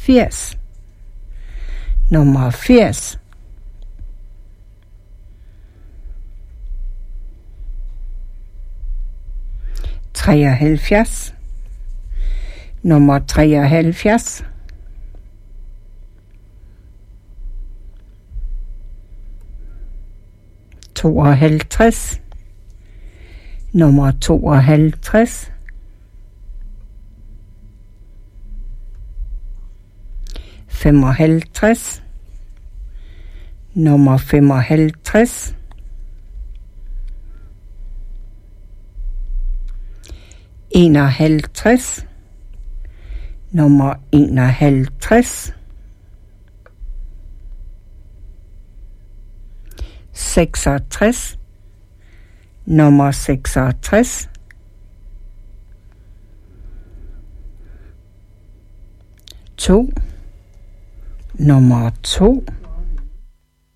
80. Nummer 80. Treoghalvfjerds. Nummer 73. Tooghalvtreds. Nummer 52. 55. Nummer 55. 51. Nummer 51. 66. Nummer 66. 2. Nummer 2.